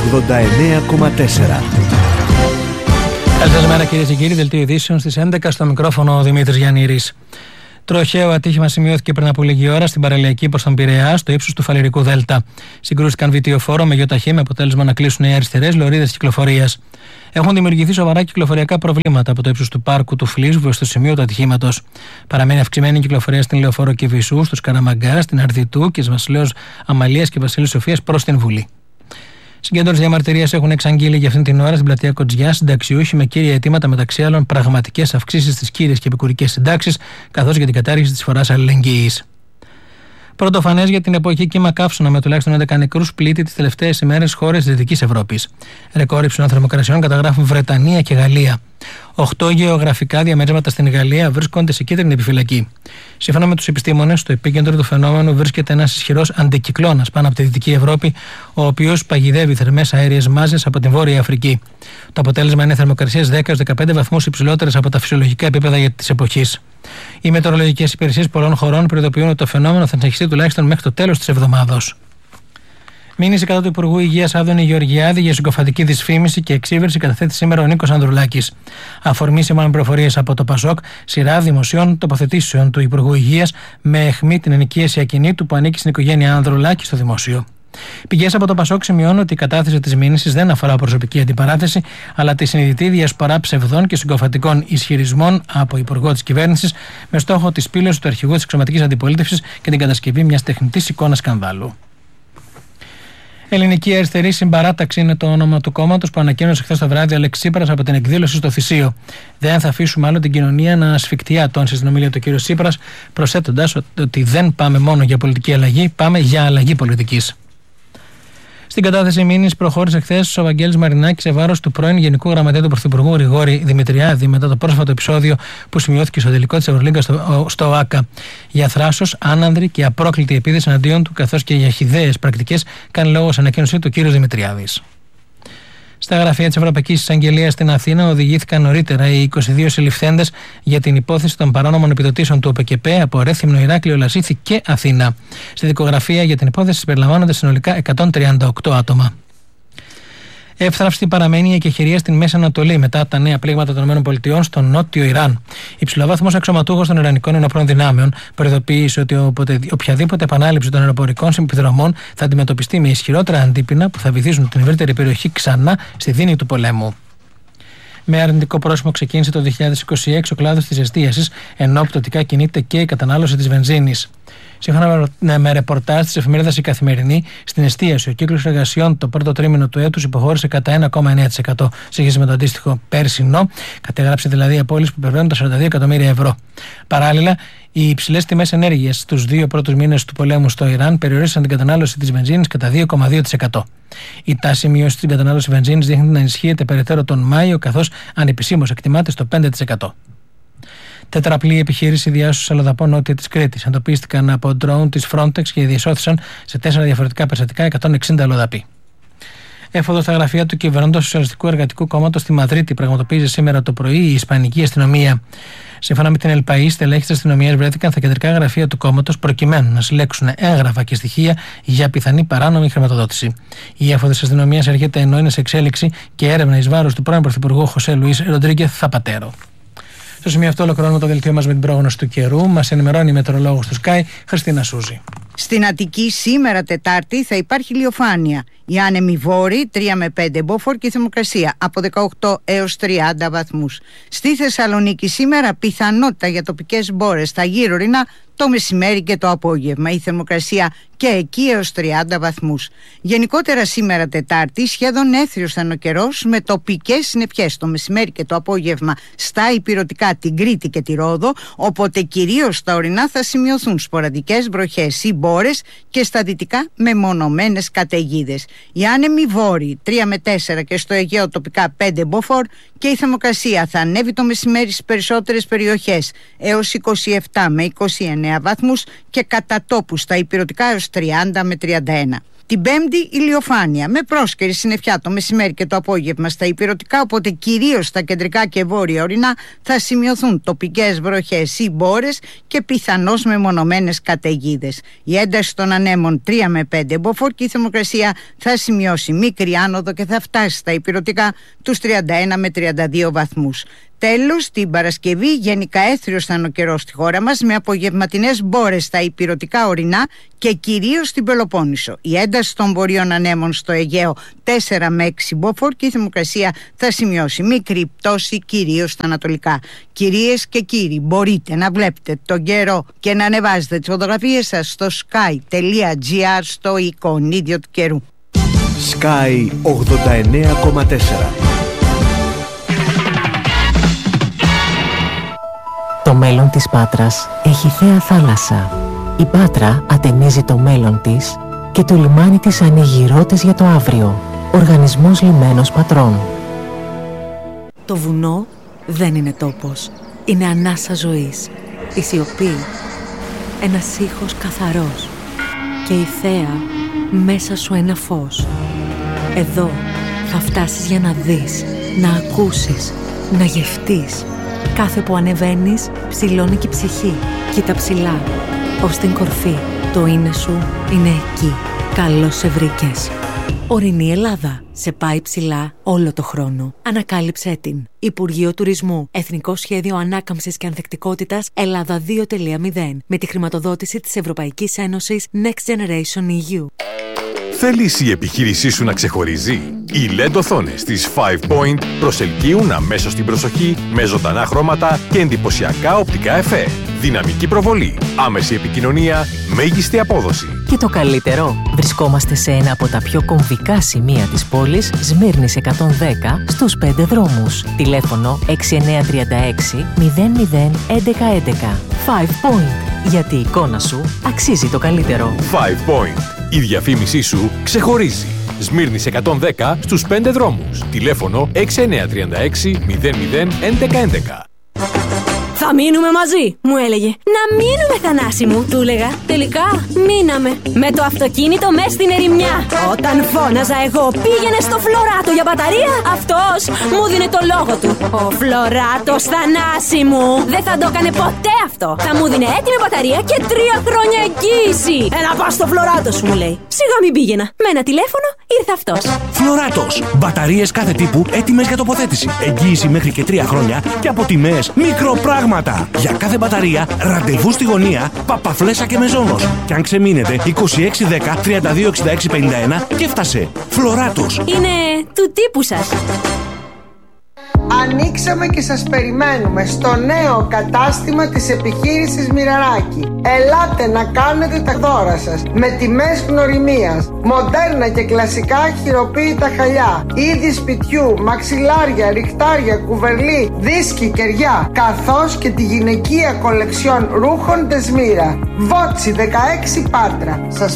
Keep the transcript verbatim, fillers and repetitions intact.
ογδόντα εννέα κόμμα τέσσερα. Καλησπέρα κυρίες και κύριοι, δελτίο ειδήσεων στις έντεκα, στο μικρόφωνο ο Δημήτρης Γιαννήρης. Τροχαίο ατύχημα σημειώθηκε πριν από λίγη ώρα στην παραλιακή προς τον Πειραιά, στο ύψος του Φαλιρικού Δέλτα. Συγκρούστηκαν βιτιοφόρο με γιοταχή με αποτέλεσμα να κλείσουν οι αριστερές λωρίδες κυκλοφορίας. Έχουν δημιουργηθεί σοβαρά κυκλοφοριακά προβλήματα από το ύψος του πάρκου του Φλίσβου στο σημείο του ατυχήματος. Παραμένει αυξημένη η κυκλοφορία στην Λεωφόρο Κηφισού, στους Καραμαγκά, στην Αρδιτού και Βασιλέως Αμαλίας και Βασιλής Σοφίας προς την Βουλή. Συγκέντρωση διαμαρτυρίας έχουν εξαγγείλει για αυτήν την ώρα στην πλατεία Κοτζιά συνταξιούχοι με κύρια αιτήματα μεταξύ άλλων πραγματικές αυξήσεις στις κύριες και επικουρικές συντάξεις, καθώς για την κατάργηση της φοράς αλληλεγγύης. Πρωτοφανές για την εποχή κύμα καύσωνα με τουλάχιστον έντεκα νεκρούς πλήττει τις τελευταίες ημέρες χώρες της Δυτικής Ευρώπης. Ρεκόρ υψηλών θερμοκρασιών καταγράφουν Βρετανία και Γαλλία. Οχτώ γεωγραφικά διαμέρισματα στην Γαλλία βρίσκονται σε κίτρινη επιφυλακή. Σύμφωνα με τους επιστήμονες, στο επίκεντρο του φαινόμενου βρίσκεται ένας ισχυρός αντικυκλώνας πάνω από τη Δυτική Ευρώπη, ο οποίος παγιδεύει θερμές αέριες μάζες από την Βόρεια Αφρική. Το αποτέλεσμα είναι θερμοκρασίες δέκα έως δεκαπέντε βαθμούς υψηλότερες από τα φυσιολογικά επίπεδα της εποχής. Οι μετεωρολογικές υπηρεσίες πολλών χωρών προειδοποιούν ότι το φαινόμενο θα συνεχιστεί τουλάχιστον μέχρι το τέλος της εβδομάδος. Μήνυση κατά του Υπουργού Υγείας Άδωνη Γεωργιάδη για συγκοφαντική δυσφήμιση και εξύβριση καταθέτει σήμερα ο Νίκος Ανδρουλάκης. Αφορμή σε μάλλον πληροφορίες από το ΠΑΣΟΚ, σειρά δημοσίων τοποθετήσεων του Υπουργού Υγείας με αιχμή την ενοικίαση ακινήτου που ανήκει στην οικογένεια Ανδρουλάκη στο δημόσιο. Πηγές από το ΠΑΣΟΚ σημειώνουν ότι η κατάθεση της μήνυσης δεν αφορά προσωπική αντιπαράθεση, αλλά τη συνειδητή διασπορά ψευδών και συγκοφαντικών ισχυρισμών από υπουργό της κυβέρνησης με στόχο τη σπήλωση του αρχηγού της εξωματικής αντιπολίτευσης και την κατασκευή μιας τεχνητής εικόνας σκανδάλου. Ελληνική Αριστερή Συμπαράταξη είναι το όνομα του κόμματος που ανακοίνωσε χθες το βράδυ ο Αλέξης Τσίπρας από την εκδήλωση στο Θησίο. Δεν θα αφήσουμε άλλο την κοινωνία να ασφικτιά, τόνισε στην ομιλία του κ. Τσίπρας, προσθέτοντας ότι δεν πάμε μόνο για πολιτική αλλαγή, πάμε για αλλαγή πολιτικής. Στην κατάθεση μήνυσης προχώρησε χθες ο Βαγγέλης Μαρινάκης σε βάρος του πρώην Γενικού Γραμματέα του Πρωθυπουργού Γρηγόρη Δημητριάδη μετά το πρόσφατο επεισόδιο που σημειώθηκε στο τελικό της Ευρωλίγκα στο, στο ΟΑΚΑ. Για θράσος, άνανδρη και απρόκλητη επίθεση εναντίον του, καθώς και για χυδαίες πρακτικές, κάνει λόγο σε ανακοίνωσή του κ. Δημητριάδης. Στα γραφεία της Ευρωπαϊκής Εισαγγελίας στην Αθήνα οδηγήθηκαν νωρίτερα οι είκοσι δύο συλληφθέντες για την υπόθεση των παράνομων επιδοτήσεων του ΟΠΕΚΕΠΕ από Ρέθυμνο, Ηράκλειο, Λασίθι και Αθήνα. Στη δικογραφία για την υπόθεση περιλαμβάνονται συνολικά εκατόν τριάντα οκτώ άτομα. Εύθραυστη παραμένει η εκεχηρία στην Μέση Ανατολή μετά τα νέα πλήγματα των ΗΠΑ στο νότιο Ιράν. Υψηλοβάθμος αξιωματούχος των Ιρανικών Ενόπλων Δυνάμεων προειδοποίησε ότι οποιαδήποτε επανάληψη των αεροπορικών συμπυδρομών θα αντιμετωπιστεί με ισχυρότερα αντίπεινα που θα βυθίσουν την ευρύτερη περιοχή ξανά στη δίνη του πολέμου. Με αρνητικό πρόσημο ξεκίνησε το δύο χιλιάδες είκοσι έξι ο κλάδος της εστίασης, ενώ πτωτικά κινείται και η κατανάλωση της βενζίνης. Σύμφωνα με ρεπορτάζ της εφημερίδας Η Καθημερινή, στην εστίαση ο κύκλος εργασιών το πρώτο τρίμηνο του έτους υποχώρησε κατά ένα κόμμα εννέα τοις εκατό σε σχέση με το αντίστοιχο πέρσινο, κατέγραψε δηλαδή απώλειες που υπερβαίνουν τα σαράντα δύο εκατομμύρια ευρώ. Παράλληλα, οι υψηλές τιμές ενέργειας στους δύο πρώτους μήνες του πολέμου στο Ιράν περιορίσαν την κατανάλωση της βενζίνης κατά δύο κόμμα δύο τοις εκατό. Η τάση μείωση στην κατανάλωση βενζίνης δείχνει να ενισχύεται περαιτέρω τον Μάιο, καθώς ανεπισήμως εκτιμάται στο πέντε τοις εκατό. Τετραπλή επιχείρηση διάσωσης αλλοδαπών νότια της Κρήτης εντοπίστηκαν από ντρόουν της Frontex και διασώθησαν σε τέσσερα διαφορετικά περιστατικά εκατόν εξήντα αλλοδαποί. Έφοδο στα γραφεία του κυβερνώντος Σοσιαλιστικού Εργατικού Κόμματος στη Μαδρίτη πραγματοποίησε σήμερα το πρωί η Ισπανική αστυνομία. Σύμφωνα με την ΕΛΠΑΗ, στελέχοι της αστυνομίας βρέθηκαν στα κεντρικά γραφεία του κόμματος προκειμένου να συλλέξουν έγγραφα και στοιχεία για πιθανή παράνομη χρηματοδότηση. Η έφοδο της αστυνομίας έρχεται ενώ είναι σε εξέλιξη και έρευνα εις βάρος του πρώην Πρωθυπουργού Χωσέ Λουίς Ροντρίγκεθ Θαπατέρο. Στο σημείο αυτό ολοκληρώνουμε το δελτίο μας με την πρόγνωση του καιρού. Μας ενημερώνει η μετεωρολόγος του Sky, Χριστίνα Σούζη. Στην Αττική σήμερα Τετάρτη θα υπάρχει ηλιοφάνεια. Οι άνεμοι βόρειοι τρία με πέντε μποφόρ και η θερμοκρασία από δεκαοκτώ έως τριάντα βαθμούς. Στη Θεσσαλονίκη σήμερα πιθανότητα για τοπικές μπόρες στα γύρω-ρινά το μεσημέρι και το απόγευμα. Η θερμοκρασία και εκεί έως τριάντα βαθμούς. Γενικότερα σήμερα Τετάρτη σχεδόν έθριος θα είναι ο καιρός με τοπικές συννεφιές το μεσημέρι και το απόγευμα στα ηπειρωτικά, την Κρήτη και τη Ρόδο, οπότε κυρίως στα ορεινά θα σημειωθούν σποραδικές βροχές ή μπόρες και στα δυτικά μεμονωμένες καταιγίδες. Οι άνεμοι βόρειοι τρία με τέσσερα και στο Αιγαίο τοπικά πέντε μποφόρ και η θερμοκρασία θα ανέβει το μεσημέρι στις περισσότερες περιοχές έως είκοσι επτά με είκοσι εννέα βαθμούς και κατά τόπου στα ηπειρωτικά έως τριάντα με τριάντα ένα. Την Πέμπτη ηλιοφάνεια με πρόσκαιρη συννεφιά το μεσημέρι και το απόγευμα στα ηπειρωτικά, οπότε κυρίως στα κεντρικά και βόρεια ορεινά θα σημειωθούν τοπικές βροχές ή μπόρες και πιθανώς μεμονωμένες καταιγίδες. Η ένταση των ανέμων τρία με πέντε μποφόρ και η θερμοκρασία θα σημειώσει μικρή άνοδο και θα φτάσει στα ηπειρωτικά τους τριάντα ένα με τριάντα δύο βαθμούς. Τέλος, την Παρασκευή γενικά έθριος θα είναι ο καιρός στη χώρα μας με απογευματινές μπόρες στα ηπειρωτικά ορεινά και κυρίως στην Πελοπόννησο. Η ένταση των βορείων ανέμων στο Αιγαίο τέσσερα με έξι μποφόρ και η θερμοκρασία θα σημειώσει μικρή πτώση κυρίως στα ανατολικά. Κυρίες και κύριοι, μπορείτε να βλέπετε τον καιρό και να ανεβάζετε τις φωτογραφίες σας στο sky.gr στο εικονίδιο του καιρού. Sky ογδόντα εννέα κόμμα τέσσερα. Το μέλλον της Πάτρας έχει θέα θάλασσα. Η Πάτρα ατενίζει το μέλλον της και το λιμάνι της ανοίγει ρότες για το αύριο. Οργανισμός Λιμένος Πατρών. Το βουνό δεν είναι τόπος. Είναι ανάσα ζωής. Η σιωπή. Ένας ήχος καθαρός. Και η θέα μέσα σου ένα φως. Εδώ θα φτάσεις για να δεις, να ακούσεις, να γευτείς. Κάθε που ανεβαίνεις, ψηλώνει και η ψυχή. Κοίτα ψηλά, ως την κορφή. Το είναι σου είναι εκεί. Καλώς σε βρήκες. Ορεινή Ελλάδα. Σε πάει ψηλά όλο το χρόνο. Ανακάλυψέ την. Υπουργείο Τουρισμού. Εθνικό Σχέδιο Ανάκαμψης και Ανθεκτικότητας Ελλάδα δύο τελεία μηδέν. Με τη χρηματοδότηση της Ευρωπαϊκής Ένωσης Next Generation ι γιου. Θέλεις η επιχείρησή σου να ξεχωρίζει? Οι ελ ι ντι οθόνες της Five Point προσελκύουν αμέσως την προσοχή με ζωντανά χρώματα και εντυπωσιακά οπτικά εφέ. Δυναμική προβολή, άμεση επικοινωνία, μέγιστη απόδοση. Και το καλύτερο, βρισκόμαστε σε ένα από τα πιο κομβικά σημεία της πόλης, Σμύρνης εκατόν δέκα, στους πέντε δρόμους. Τηλέφωνο έξι εννιά τρία έξι μηδέν μηδέν έντεκα έντεκα. Five Point. Γιατί η εικόνα σου αξίζει το καλύτερο. Five Point. Η διαφήμισή σου ξεχωρίζει. Σμύρνης εκατόν δέκα στους πέντε δρόμους. Τηλέφωνο έξι εννιά τρία έξι μηδέν μηδέν έντεκα έντεκα. Θα μείνουμε μαζί, μου έλεγε. Να μείνουμε, Θανάση μου, του έλεγα. Τελικά μείναμε. Με το αυτοκίνητο μες στην ερημιά. Όταν φώναζα εγώ, πήγαινε στο Φλωράτο για μπαταρία. Αυτός μου δίνε το λόγο του. Ο Φλωράτος, Θανάση μου, δεν θα το έκανε ποτέ αυτό. Θα μου δίνε έτοιμη μπαταρία και τρία χρόνια εγγύηση. Έλα πας στο Φλωράτο σου, μου λέει. Σιγά μην πήγαινα. Με ένα τηλέφωνο ήρθε αυτός. Φλωράτος. Μπαταρίες κάθε τύπου έτοιμες για τοποθέτηση. Εγγύηση μέχρι και τρία χρόνια και από τιμές μικροπράγματα. Για κάθε μπαταρία, ραντεβού στη γωνία, Παπαφλέσσα και Μεζόνος. Και αν ξεμείνετε, είκοσι έξι δέκα τριάντα δύο εξήντα έξι πενήντα ένα και φτάσε. Φλωράτος. Είναι του τύπου σας. Ανοίξαμε και σας περιμένουμε στο νέο κατάστημα της επιχείρησης Μοιραράκη. Ελάτε να κάνετε τα δώρα σας με τιμές γνωριμίας, μοντέρνα και κλασικά χειροποίητα χαλιά, είδη σπιτιού, μαξιλάρια, ριχτάρια, κουβερλί, δίσκοι, κεριά, καθώς και τη γυναικεία κολεξιόν ρούχων Τεσμύρα. Βότσι δεκαέξι Πάτρα. Σας